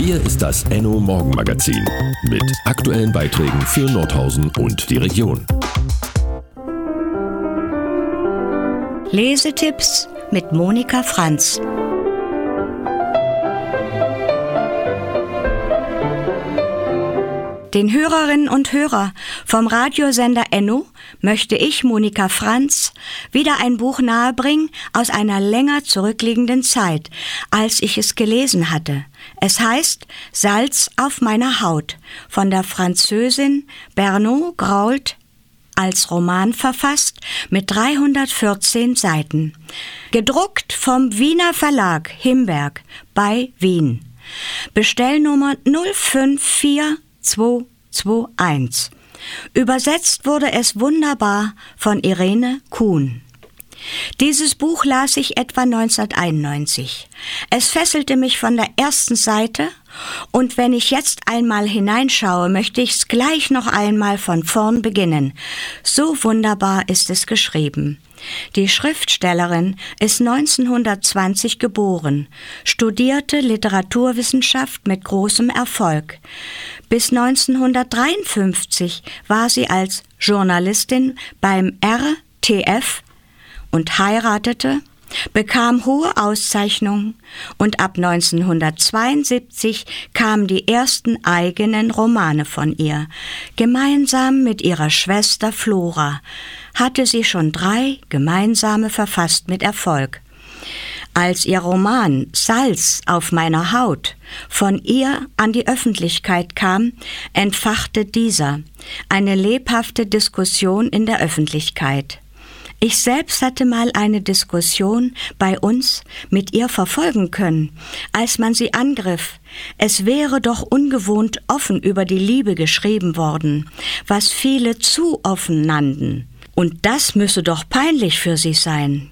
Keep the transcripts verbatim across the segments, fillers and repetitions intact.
Hier ist das Enno Morgenmagazin mit aktuellen Beiträgen für Nordhausen und die Region. Lesetipps mit Monika Franz. Den Hörerinnen und Hörern vom Radiosender Enno möchte ich, Monika Franz, wieder ein Buch nahebringen aus einer länger zurückliegenden Zeit, als ich es gelesen hatte. Es heißt Salz auf meiner Haut von der Französin Bernot Grault, als Roman verfasst mit dreihundertvierzehn Seiten. Gedruckt vom Wiener Verlag Himberg bei Wien. Bestellnummer null fünf vier zwei zwei eins. Übersetzt wurde es wunderbar von Irene Kuhn. Dieses Buch las ich etwa neunzehnhunderteinundneunzig. Es fesselte mich von der ersten Seite und wenn ich jetzt einmal hineinschaue, möchte ich es gleich noch einmal von vorn beginnen. So wunderbar ist es geschrieben. Die Schriftstellerin ist neunzehnhundertzwanzig geboren, studierte Literaturwissenschaft mit großem Erfolg. Bis neunzehnhundertdreiundfünfzig war sie als Journalistin beim R T F und heiratete, bekam hohe Auszeichnungen und ab neunzehnhundertzweiundsiebzig kamen die ersten eigenen Romane von ihr. Gemeinsam mit ihrer Schwester Flora hatte sie schon drei gemeinsame verfasst mit Erfolg. Als ihr Roman Salz auf meiner Haut von ihr an die Öffentlichkeit kam, entfachte dieser eine lebhafte Diskussion in der Öffentlichkeit. Ich selbst hatte mal eine Diskussion bei uns mit ihr verfolgen können, als man sie angriff. Es wäre doch ungewohnt offen über die Liebe geschrieben worden, was viele zu offen nannten. Und das müsse doch peinlich für sie sein.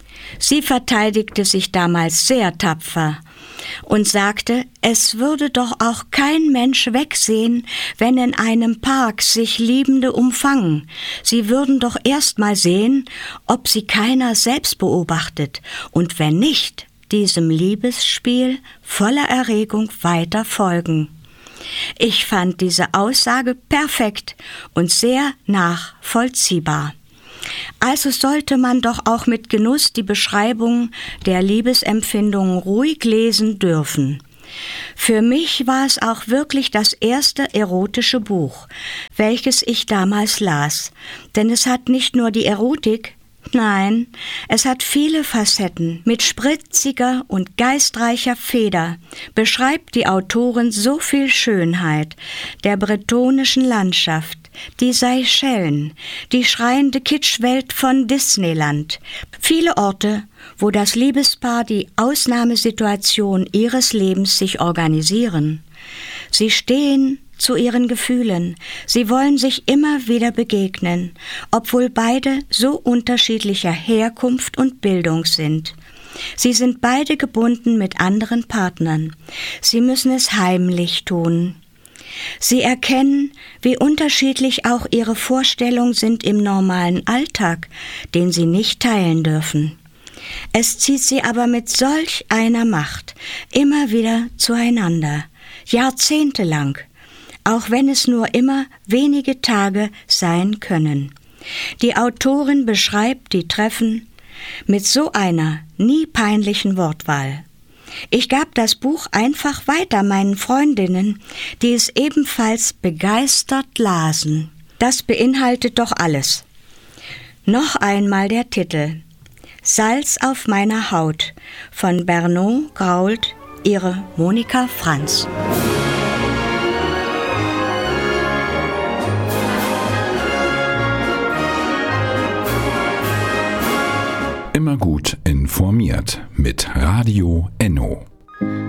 Sie verteidigte sich damals sehr tapfer und sagte, es würde doch auch kein Mensch wegsehen, wenn in einem Park sich Liebende umfangen. Sie würden doch erst mal sehen, ob sie keiner selbst beobachtet und wenn nicht, diesem Liebesspiel voller Erregung weiter folgen. Ich fand diese Aussage perfekt und sehr nachvollziehbar. Also sollte man doch auch mit Genuss die Beschreibung der Liebesempfindungen ruhig lesen dürfen. Für mich war es auch wirklich das erste erotische Buch, welches ich damals las, denn es hat nicht nur die Erotik, nein, es hat viele Facetten. Mit spritziger und geistreicher Feder beschreibt die Autorin so viel Schönheit der bretonischen Landschaft, die Seychellen, die schreiende Kitschwelt von Disneyland, viele Orte, wo das Liebespaar die Ausnahmesituation ihres Lebens sich organisieren. Sie stehen zu ihren Gefühlen, sie wollen sich immer wieder begegnen, obwohl beide so unterschiedlicher Herkunft und Bildung sind. Sie sind beide gebunden mit anderen Partnern. Sie müssen es heimlich tun. Sie erkennen, wie unterschiedlich auch ihre Vorstellungen sind im normalen Alltag, den sie nicht teilen dürfen. Es zieht sie aber mit solch einer Macht immer wieder zueinander, jahrzehntelang, auch wenn es nur immer wenige Tage sein können. Die Autorin beschreibt die Treffen mit so einer nie peinlichen Wortwahl. Ich gab das Buch einfach weiter meinen Freundinnen, die es ebenfalls begeistert lasen. Das beinhaltet doch alles. Noch einmal der Titel: Salz auf meiner Haut von Bernot Grault, ihre Monika Franz. Immer gut informiert mit Radio Enno.